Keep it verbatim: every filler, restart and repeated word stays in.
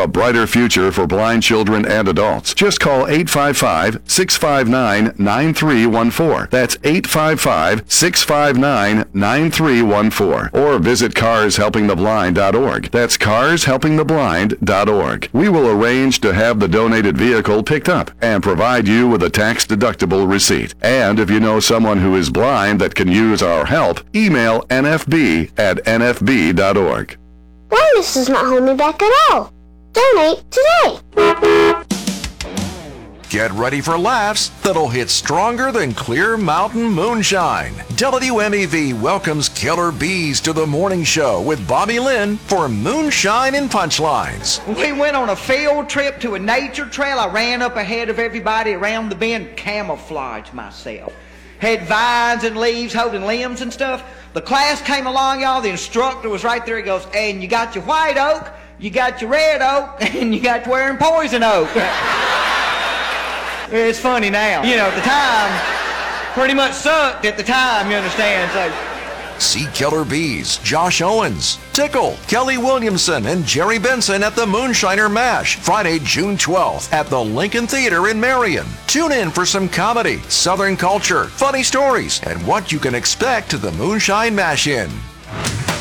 a brighter future for blind children and adults. Just call eight five five, six five nine, nine three one four. That's eight five five, six five nine, nine three one four. Or visit cars helping the blind dot org. That's cars helping the blind dot org. We will arrange to have the donated vehicle picked up and provide you with a tax-deductible receipt. And if you know someone who is blind that can use our help, email N F B at N F B dot org. Blindness does not hold me back at all. Donate today. Get ready for laughs that'll hit stronger than Clear Mountain Moonshine. W M E V welcomes Killer Bees to the morning show with Bobby Lynn for Moonshine and Punchlines. We went on a field trip to a nature trail. I ran up ahead of everybody around the bend, camouflaged myself. Had vines and leaves holding limbs and stuff. The class came along, y'all. The instructor was right there. He goes, and you got your white oak, you got your red oak, and you got wearing poison oak. It's funny now. You know, at the time, pretty much sucked at the time, you understand. So, see Killer Bees, Josh Owens, Tickle, Kelly Williamson, and Jerry Benson at the Moonshiner Mash, Friday, June twelfth at the Lincoln Theater in Marion. Tune in for some comedy, Southern culture, funny stories, and what you can expect to the Moonshine Mash-In.